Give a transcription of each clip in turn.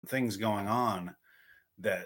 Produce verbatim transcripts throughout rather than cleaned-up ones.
things going on that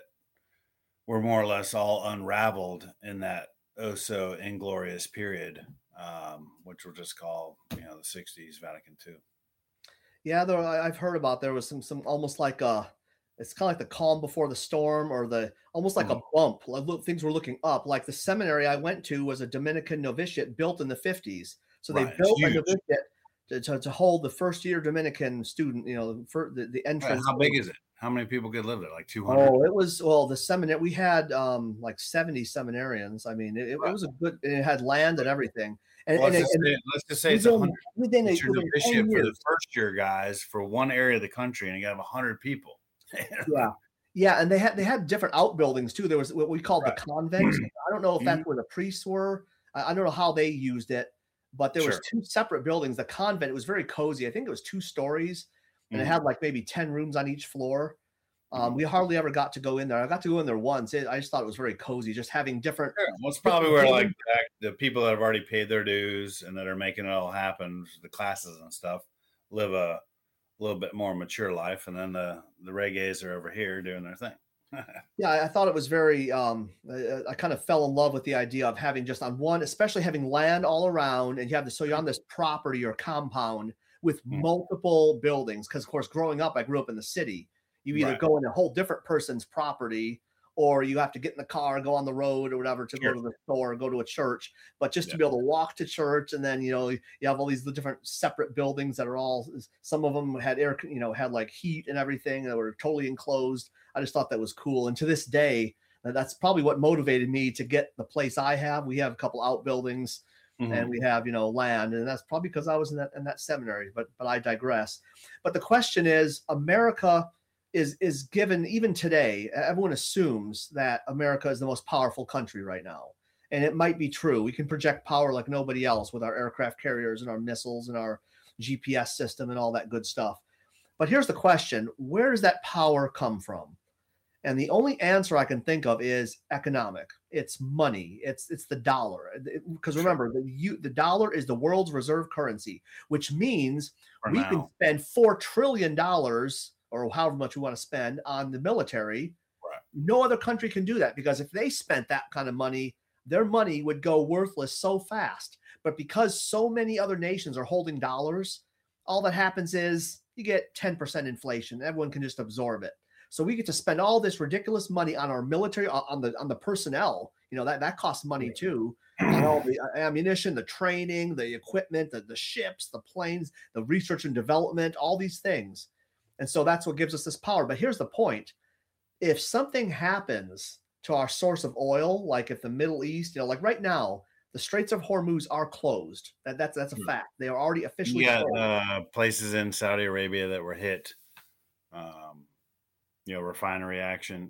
were more or less all unraveled in that oh so inglorious period, um, which we'll just call, you know, the sixties Vatican II. Yeah, though I I've heard about there was some some almost like a it's kinda like the calm before the storm or the almost like Mhm. a bump, like, look things were looking up, like, the seminary I went to was a Dominican novitiate built in the fifties. So they Right, it's built a huge. novitiate to to to hold the first year Dominican student, you know, for the the Right, entrance how big is it? How many people could live there? Like two hundred? Oh, it was well, the seminary we had, um, like, seventy seminarians. I mean, it it Right. was a good and it had land and everything. And Well, and let's it just and say let's just say it's a within hundred. within It's a your within ten novitiate for the years first year guys for one area of the country, and you have a hundred people. Yeah. Yeah, and they had they had different outbuildings too. There was what we called the Right. convent. I don't know if Mhm. that's where the priests were. I I don't know how they used it, but there was Sure. two separate buildings. The convent, it was very cozy. I think it was two stories, and it Mhm. had, like, maybe ten rooms on each floor. Um, Mhm. we hardly ever got to go in there. I got to go in there once. It I just thought it was very cozy just having different Sure, well, it's probably different where, like, buildings back the people that have already paid their dues and that are making it all happen, the classes and stuff, live a little bit more mature life, and then the the reggaes are over here doing their thing. Yeah, I I thought it was very, um, uh, I kind of fell in love with the idea of having just on one especially having land all around, and you have this so you're on this property or compound with Mm. multiple buildings 'cause, of course, growing up, I grew up in the city. You either Right. go in a whole different person's property, or you have to get in the car and go on the road or whatever to go Sure. to the store or go to a church. But just Yeah. to be able to walk to church and then, you know, you have all these the different separate buildings that are all s some of 'em had air c you know, had, like, heat and everything that were totally enclosed. I just thought that was cool, and to this day, tha that's probably what motivated me to get the place I have. We have a couple outbuildings, and Mhm. we have, you know, land, and that's probably 'cause I was in that in that seminary, but but I digress. But the question is, America is is given even today, e everyone assumes that America is the most powerful country right now, and it might be true. We can project power like nobody else with our aircraft carriers and our missiles and our GPS system and all that good stuff. But here's the question, where does that power come from? And the only answer I can think of is economic. It's money. It's it's the dollar. Uh, the 'cause Sure. remember, the u the dollar is the world's reserve currency, which means For we can now. spend four trillion dollars or however much we wanna spend on the military. Right. No other country can do that because if they spent that kind of money, their money would go worthless so fast. But because so many other nations are holding dollars, all that happens is you get ten percent inflation. Everyone can just absorb it. So we get to spend all this ridiculous money on our military, o on the on the personnel, you know, that that costs money too, on all the, uh, ammunition, the training, the equipment, the the ships, the planes, the research and development, all these things. And so that's what gives us this power. But here's the point, if something happens to our source of oil, like if the Middle East, you know, like right now, the Straits of Hormuz are closed. That that's that's a Hmm. fact. They are already officially You got, closed. uh, places in Saudi Arabia that were hit, um, you know, refinery action